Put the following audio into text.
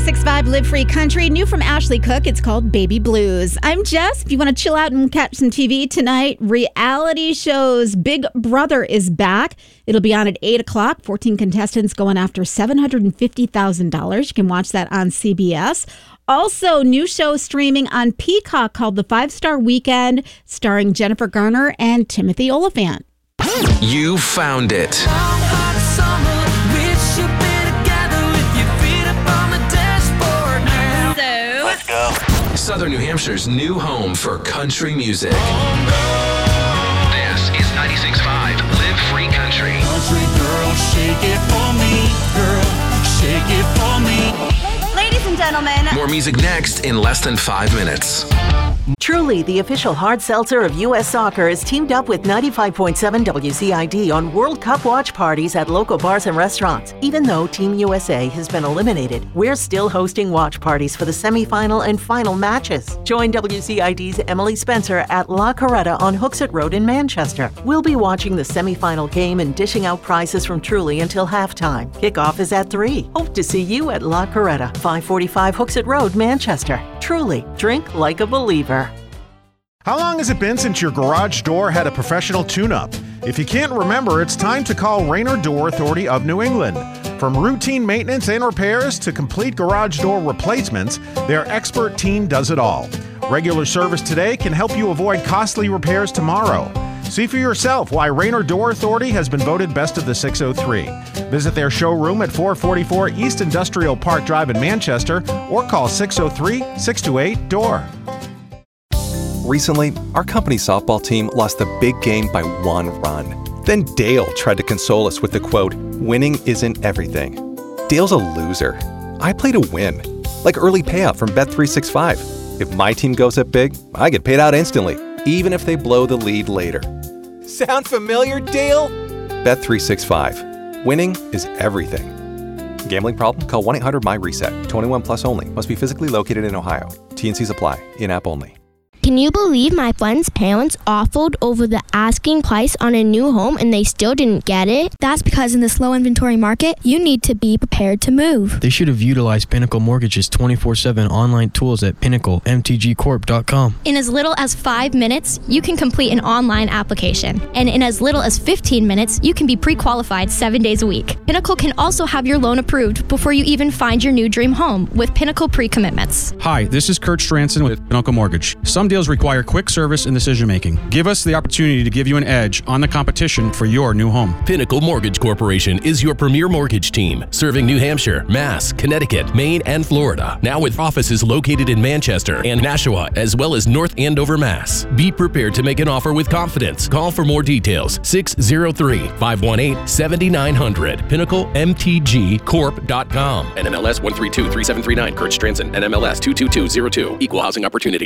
96.5 Live Free Country. New from Ashley Cook. It's called Baby Blues. I'm Jess. If you want to chill out and catch some TV tonight, reality shows Big Brother is back. It'll be on at 8 o'clock. 14 contestants going after $750,000. You can watch that on CBS. Also, new show streaming on Peacock called The 5-Star Weekend, starring Jennifer Garner and Timothy Olyphant. You found it. Let's go. Southern New Hampshire's new home for country music. This is 96.5 Live Free Country. Country girl, shake it for me. Girl, shake it for me. Ladies and gentlemen. More music next in less than 5 minutes. Truly, the official hard seltzer of U.S. Soccer, is teamed up with 95.7 WCID on World Cup watch parties at local bars and restaurants. Even though Team USA has been eliminated, we're still hosting watch parties for the semifinal and final matches. Join WCID's Emily Spencer at La Coretta on Hooksett Road in Manchester. We'll be watching the semifinal game and dishing out prizes from Truly until halftime. Kickoff is at 3. Hope to see you at La Coretta, 545 Hooksett Road, Manchester. Truly, drink like a believer. How long has it been since your garage door had a professional tune-up? If you can't remember, it's time to call Raynor Door Authority of New England. From routine maintenance and repairs to complete garage door replacements, their expert team does it all. Regular service today can help you avoid costly repairs tomorrow. See for yourself why Raynor Door Authority has been voted Best of the 603. Visit their showroom at 444 East Industrial Park Drive in Manchester or call 603-628-DOOR. Recently, our company softball team lost the big game by 1 run. Then Dale tried to console us with the quote, "Winning isn't everything." Dale's a loser. I play to win, like early payout from Bet365. If my team goes up big, I get paid out instantly, even if they blow the lead later. Sound familiar, Dale? Bet365. Winning is everything. Gambling problem? Call 1-800-MY-RESET. 21 plus only. Must be physically located in Ohio. T&Cs apply. In-app only. Can you believe my friend's parents offered over the asking price on a new home and they still didn't get it? That's because in this low inventory market, you need to be prepared to move. They should have utilized Pinnacle Mortgage's 24/7 online tools at pinnaclemtgcorp.com. In as little as 5 minutes, you can complete an online application. And in as little as 15 minutes, you can be pre-qualified 7 days a week. Pinnacle can also have your loan approved before you even find your new dream home with Pinnacle pre-commitments. Hi, this is Kurt Stranson with Pinnacle Mortgage. Some deals require quick service and decision making. Give us the opportunity to give you an edge on the competition for your new home. Pinnacle Mortgage Corporation is your premier mortgage team, serving New Hampshire, Mass, Connecticut, Maine, and Florida. Now with offices located in Manchester and Nashua, as well as North Andover, Mass. Be prepared to make an offer with confidence. Call for more details. 603-518-7900. PinnacleMTGCorp.com. NMLS 1323739. Kurt Stranson. NMLS 22202. Equal housing opportunity.